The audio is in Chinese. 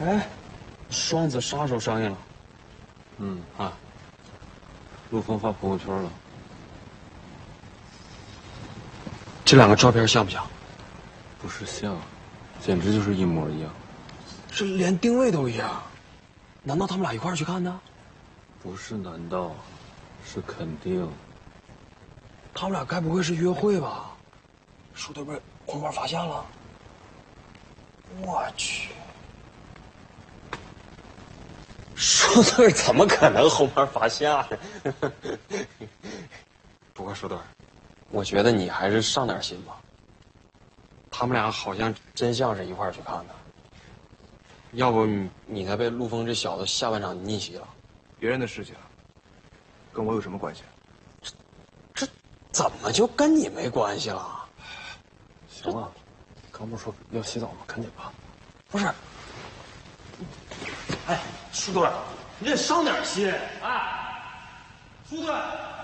哎，双子啥时候上映了？ 陆枫发朋友圈了。 这两个照片像不像？ 不是像，简直就是一模一样。 这连定位都一样，难道他们俩一块儿去看的？ 不是难道，是肯定。 他们俩该不会是约会吧？树队被红牌发现了。我去，树队怎么可能红牌罚下呢？不过树队，我觉得你还是上点心吧。他们俩好像真像是一块儿去看的。要不你再被陆枫这小子下半场逆袭了。 别人的事情，跟我有什么关系？ 这怎么就跟你没关系了？ 行了，刚不是说要洗澡吗？赶紧吧。 不是，哎，树队，你得上点心。哎，树队。